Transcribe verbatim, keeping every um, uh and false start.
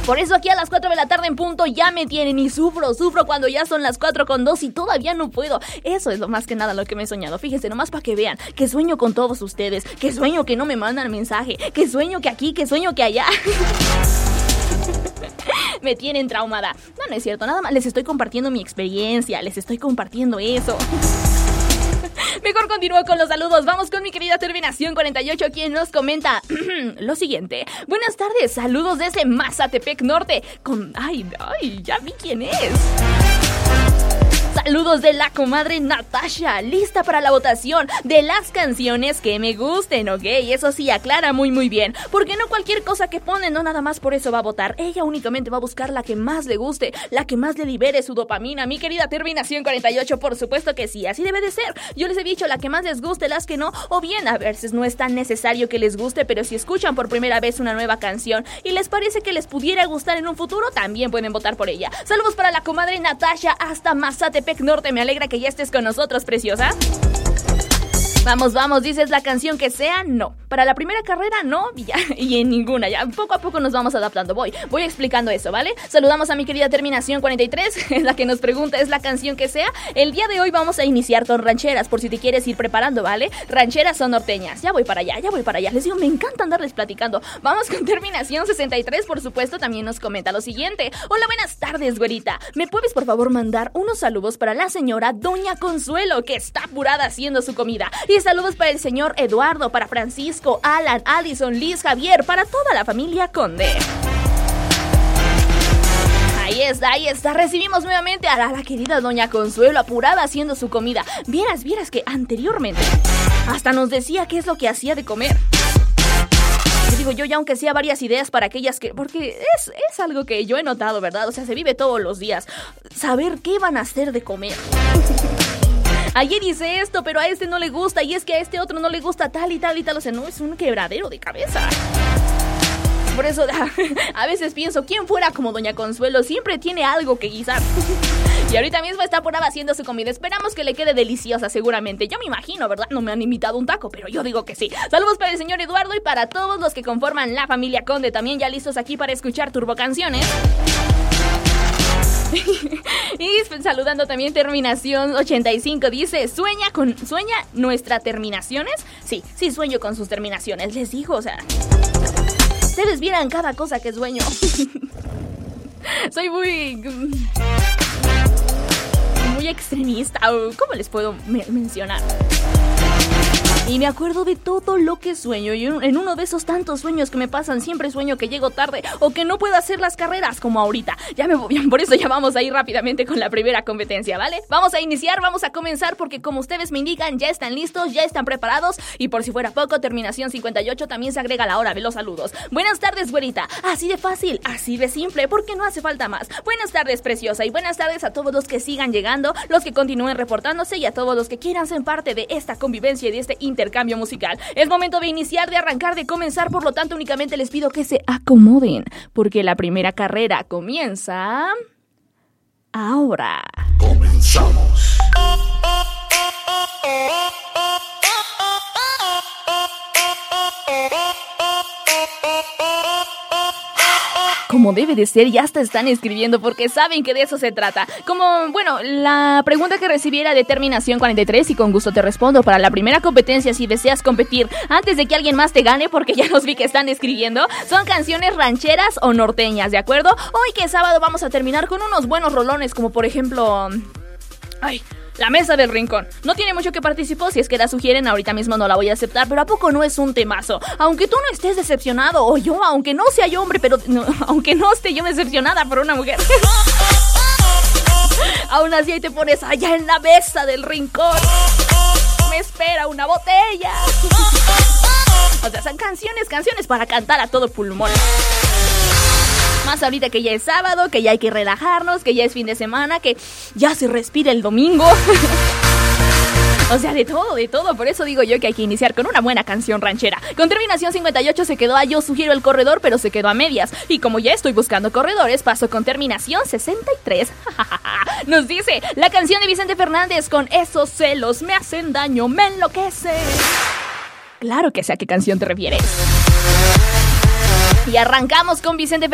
Por eso aquí a las cuatro de la tarde en punto ya me tienen y sufro, sufro cuando ya son las cuatro con dos y todavía no puedo. Eso es lo más que nada lo que me he soñado. Fíjense, nomás para que vean que sueño con todos ustedes, que sueño que no me mandan mensaje, que sueño que aquí, que sueño que allá. Me tienen traumada. No, no es cierto, nada más les estoy compartiendo mi experiencia, les estoy compartiendo eso. Mejor continúo con los saludos. Vamos con mi querida Terminación cuarenta y ocho, quien nos comenta lo siguiente. Buenas tardes, saludos desde Mazatepec Norte. Con... Ay, ay, ya vi quién es. Saludos de la comadre Natasha, lista para la votación de las canciones que me gusten, ¿ok? Eso sí, aclara muy muy bien, porque no cualquier cosa que ponen, no nada más por eso va a votar. Ella únicamente va a buscar la que más le guste, la que más le libere su dopamina. Mi querida Terminación cuarenta y ocho, por supuesto que sí, así debe de ser. Yo les he dicho, la que más les guste, las que no, o bien a veces no es tan necesario que les guste, pero si escuchan por primera vez una nueva canción y les parece que les pudiera gustar en un futuro, también pueden votar por ella. Saludos para la comadre Natasha hasta Mazatepec Norte. Me alegra que ya estés con nosotros, preciosa. Vamos, vamos, dices la canción que sea, no. Para la primera carrera, no, y, ya, y en ninguna, ya poco a poco nos vamos adaptando. Voy, voy explicando eso, ¿vale? Saludamos a mi querida Terminación cuarenta y tres, la que nos pregunta es la canción que sea. El día de hoy vamos a iniciar con rancheras, por si te quieres ir preparando, ¿vale? Rancheras son norteñas, ya voy para allá, ya voy para allá. Les digo, me encanta andarles platicando. Vamos con Terminación sesenta y tres, por supuesto, también nos comenta lo siguiente. Hola, buenas tardes, güerita. ¿Me puedes, por favor, mandar unos saludos para la señora Doña Consuelo, que está apurada haciendo su comida? Y saludos para el señor Eduardo, para Francisco, Alan, Allison, Liz, Javier, para toda la familia Conde. Ahí está, ahí está. Recibimos nuevamente a la, a la querida Doña Consuelo, apurada haciendo su comida. Vieras, vieras que anteriormente hasta nos decía qué es lo que hacía de comer. Yo digo yo, ya aunque sea varias ideas para aquellas que... Porque es, es algo que yo he notado, ¿verdad? O sea, se vive todos los días. Saber qué van a hacer de comer. Ayer hice esto, pero a este no le gusta, y es que a este otro no le gusta tal y tal y tal. O sea, no, es un quebradero de cabeza. Por eso a veces pienso, ¿quién fuera como Doña Consuelo? Siempre tiene algo que guisar. Y ahorita mismo está por ahí haciendo su comida. Esperamos que le quede deliciosa seguramente. Yo me imagino, ¿verdad? No me han invitado un taco, pero yo digo que sí. Saludos para el señor Eduardo y para todos los que conforman la familia Conde. También ya listos aquí para escuchar Turbocanciones. Y saludando también Terminación ochenta y cinco, dice, ¿sueña con sueña nuestras terminaciones? Sí, sí sueño con sus terminaciones, les digo, o sea, ustedes vieran cada cosa que sueño. Soy muy muy extremista, ¿cómo les puedo me- mencionar? Y me acuerdo de todo lo que sueño. Y en uno de esos tantos sueños que me pasan, siempre sueño que llego tarde o que no puedo hacer las carreras como ahorita. Ya me voy, por eso ya vamos a ir rápidamente con la primera competencia, ¿vale? Vamos a iniciar, vamos a comenzar porque como ustedes me indican, ya están listos, ya están preparados. Y por si fuera poco, Terminación cincuenta y ocho también se agrega a la hora de los saludos. Buenas tardes, güerita. Así de fácil, así de simple, porque no hace falta más. Buenas tardes, preciosa. Y buenas tardes a todos los que sigan llegando, los que continúen reportándose y a todos los que quieran ser parte de esta convivencia y de este intercambio musical. Es momento de iniciar, de arrancar, de comenzar, por lo tanto únicamente les pido que se acomoden, porque la primera carrera comienza ahora. Comenzamos. Como debe de ser, ya hasta están escribiendo porque saben que de eso se trata. Como, bueno, la pregunta que recibí era de Terminación cuarenta y tres y con gusto te respondo. Para la primera competencia, si deseas competir antes de que alguien más te gane, porque ya los vi que están escribiendo, son canciones rancheras o norteñas, ¿de acuerdo? Hoy que es sábado vamos a terminar con unos buenos rolones, como por ejemplo... Ay... La Mesa del Rincón. No tiene mucho que participó, si es que la sugieren, ahorita mismo no la voy a aceptar, pero ¿a poco no es un temazo? Aunque tú no estés decepcionado, o yo, aunque no sea yo hombre, pero no, aunque no esté yo decepcionada por una mujer. Aún así ahí te pones allá en la Mesa del Rincón. Me espera una botella. O sea, son canciones, canciones para cantar a todo pulmón. Más ahorita que ya es sábado, que ya hay que relajarnos, que ya es fin de semana, que ya se respira el domingo. O sea, de todo, de todo. Por eso digo yo que hay que iniciar con una buena canción ranchera. Con Terminación cincuenta y ocho se quedó a Yo Sugiero el Corredor, pero se quedó a medias. Y como ya estoy buscando corredores, paso con Terminación sesenta y tres. Nos dice la canción de Vicente Fernández con Esos celos me hacen daño, me enloquece. Claro que sé a qué canción te refieres. Y arrancamos con Vicente Fernández.